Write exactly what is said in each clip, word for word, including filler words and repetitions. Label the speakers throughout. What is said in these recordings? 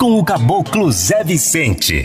Speaker 1: com o Caboclo Zé Vicente.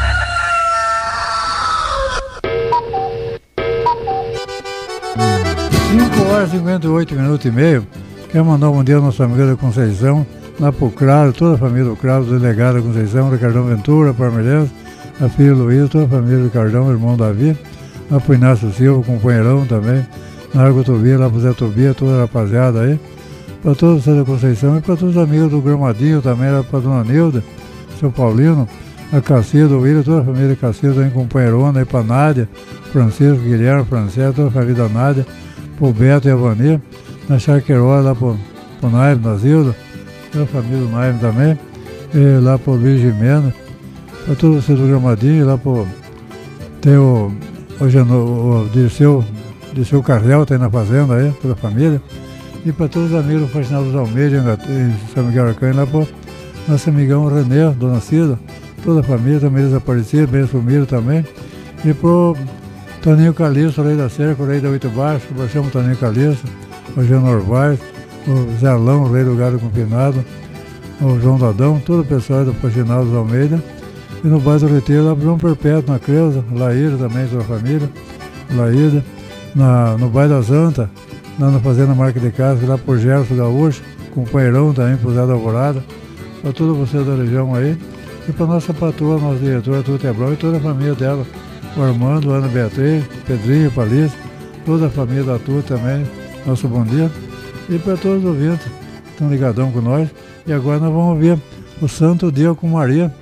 Speaker 2: cinco horas e cinquenta e oito minutos e meio. Quero mandar um bom dia à nossa amiga da Conceição, lá pro Claro, toda a família do Claro, delegado da Conceição, Ricardão Ventura, Parmeirense, a filha Luísa, toda a família do Ricardão, irmão Davi, lá pro Inácio Silva, companheirão também, na Argo Tobia, lá pro Zé Tobia, toda a rapaziada aí, para todos os da Conceição e para todos os amigos do Gramadinho também, lá pra Dona Nilda, seu Paulino, a Cacilda, o William, toda a família Cacilda, também companheirona aí pra Nádia, Francisco, Guilherme, Francesco, toda a família da Nádia, pro Beto e a Vania, na Charquerola, lá pro, pro Naime, na Zilda, toda a família do Naime também, e lá pro Luiz Gimena, para todos vocês do Gramadinho, lá pro, tem o, o, o, o Dirceu, Dirceu Carrel, tá aí na fazenda aí, toda a família, e para todos os amigos do Faxinal dos Almeida, em São Miguel Arcanjo, lá pro nosso amigão René, Dona Cida, toda a família, também desaparecida, bem sumido também, e pro Toninho Calixto, o Rei da Cerca, o Rei da Oito Baixo, o Baixão Toninho Calixto, o Jean Norvais, o Zé Alão, o Rei do Gado Confinado, o João Dadão, todo o pessoal do Faxinal dos Almeida, e no bairro do Retiro, lá pro João Perpétuo, na Creuza, Laíra também, toda a família, Laíra, na, no bairro da Zanta, lá na Fazenda Marca de Casa, lá por Gerson Gaúcho, companheirão também, pro Zé da Alvorada, para todos vocês da região aí, e para nossa patroa, nossa diretora, Tuta Hebrão, e toda a família dela, o Armando, Ana Beatriz, Pedrinho, Palício, toda a família da Tuta também, nosso bom dia, e para todos os ouvintes que estão ligadão com nós, e agora nós vamos ver o Santo Dia com Maria,